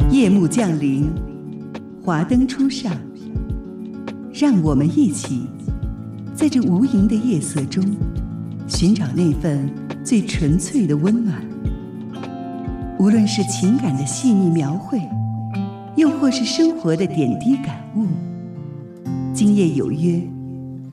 夜幕降临，华灯初上，让我们一起在这无垠的夜色中，寻找那份最纯粹的温暖。无论是情感的细腻描绘，又或是生活的点滴感悟，今夜有约，